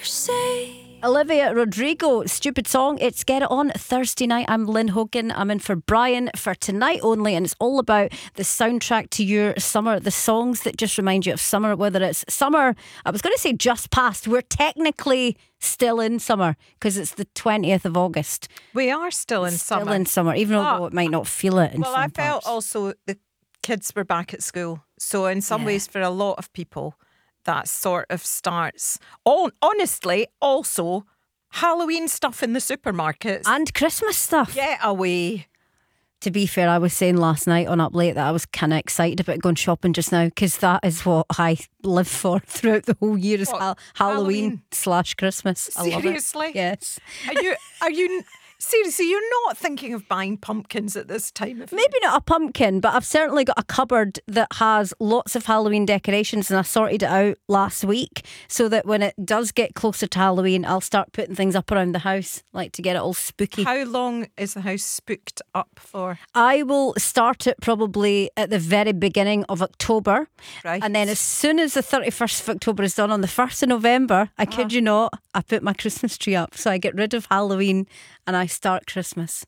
Olivia Rodrigo, stupid song. It's Get It On Thursday night. I'm Lynn Hogan. I'm in for Brian for tonight only, and it's all about the soundtrack to your summer, the songs that just remind you of summer, whether it's summer, I was going to say just past. We're technically still in summer because it's the 20th of August. We are still in summer. Still in summer, even though it might not feel it in Well, some I felt parts. also the kids were back at school. So in some ways, for a lot of people, that sort of starts. Honestly, also Halloween stuff in the supermarkets. And Christmas stuff. Get away. To be fair, I was saying last night on Up Late that I was kind of excited about going shopping just now because that is what I live for throughout the whole year is Halloween / Christmas. I love it. Seriously? Yes. Are you seriously, you're not thinking of buying pumpkins at this time of year? Maybe not a pumpkin, but I've certainly got a cupboard that has lots of Halloween decorations, and I sorted it out last week so that when it does get closer to Halloween, I'll start putting things up around the house, like to get it all spooky. How long is the house spooked up for? I will start it probably at the very beginning of October. Right. And then as soon as the 31st of October is done, on the 1st of November, I kid you not, I put my Christmas tree up. So I get rid of Halloween and I start Christmas.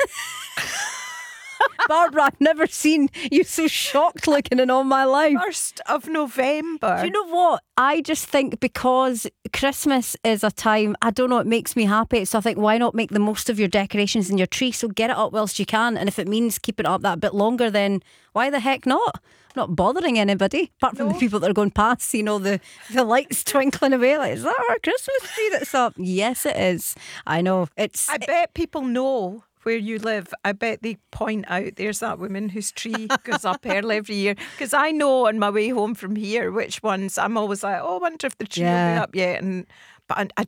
Barbara, I've never seen you so shocked looking in all my life. 1st of November. Do you know what? I just think because Christmas is a time, I don't know, it makes me happy. So I think, why not make the most of your decorations in your tree? So get it up whilst you can. And if it means keeping it up that bit longer, then why the heck not? I'm not bothering anybody, apart from the people that are going past, seeing all the lights twinkling away. Like, is that our Christmas tree that's up? Yes, it is. I know. I bet people know where you live. I bet they point out there's that woman whose tree goes up early every year, because I know on my way home from here which ones. I'm always like, oh, I wonder if the tree will be up yet. But I